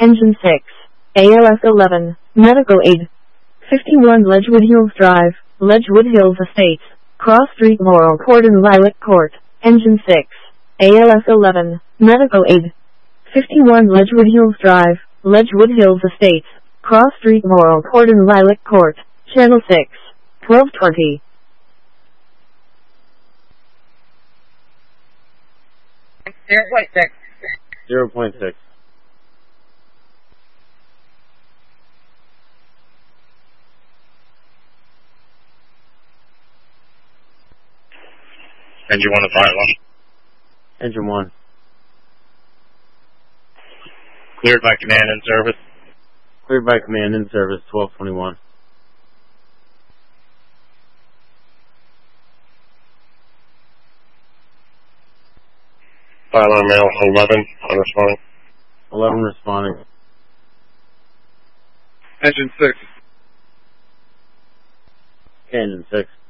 Engine 6. ALS 11. Medical aid. 51 Ledgewood Hills Drive, Ledgewood Hills Estates, Cross Street, Laurel Court and Lilac Court. Engine 6. ALS 11. Medical aid. 51 Ledgewood Hills Drive, Ledgewood Hills Estates, Cross Street, Laurel Court and Lilac Court. Channel 6. 1220. .6. 0.6. Engine 1 to fire 1. Engine 1. Cleared by command in service. Cleared by command in service, 1221. Fire alarm male 11, unresponding. 11 responding. Engine 6. Engine 6.